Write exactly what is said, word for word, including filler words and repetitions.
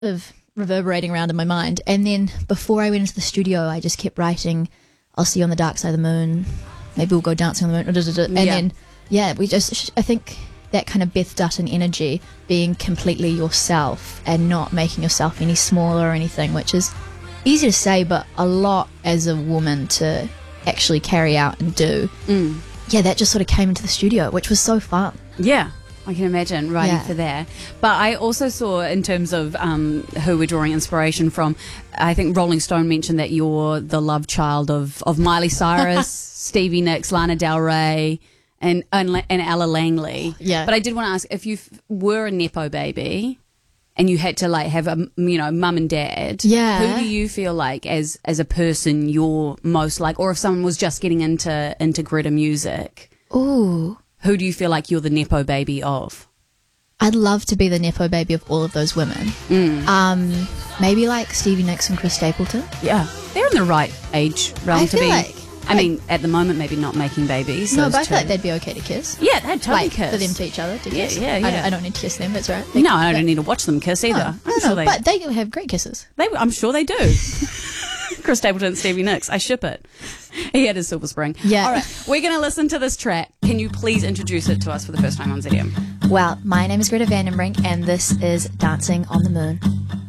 of reverberating around in my mind. And then before I went into the studio, I just kept writing, I'll see you on the dark side of the moon. Maybe we'll go dancing on the moon. And yeah. then, yeah, we just, I think that kind of Beth Dutton energy, being completely yourself and not making yourself any smaller or anything, which is easy to say, but a lot as a woman to actually carry out and do. Mm. Yeah, that just sort of came into the studio, which was so fun. Yeah, I can imagine writing Yeah. for that. But I also saw, in terms of um, who we're drawing inspiration from, I think Rolling Stone mentioned that you're the love child of, of Miley Cyrus, Stevie Nicks, Lana Del Rey, and, and, and Ella Langley. Yeah. But I did want to ask, if you f- were a Nepo baby and you had to like have a, you know, mum and dad, Yeah. who do you feel like as as a person you're most like, or if someone was just getting into into Greta music, Ooh. who do you feel like you're the Nepo baby of? I'd love to be the Nepo baby of all of those women. Mm. Um, maybe like Stevie Nicks and Chris Stapleton. Yeah, they're in the right age realm I to feel be. like- I mean, at the moment, maybe not making babies. No, those but I two. feel like they'd be okay to kiss. Yeah, they'd totally Like, kiss. for them to each other to Yeah, kiss. yeah, I don't, yeah. I don't need to kiss them, that's right. No, I don't need to watch them kiss either. No, I'm no, sure no, they, but they have great kisses. they. I'm sure they do. Chris Stapleton and Stevie Nicks. I ship it. He had his Silver Spring. Yeah. All right, we're going to listen to this track. Can you please introduce it to us for the first time on Z M? Well, my name is Greta Vandenbrink, and this is Dancing on the Moon.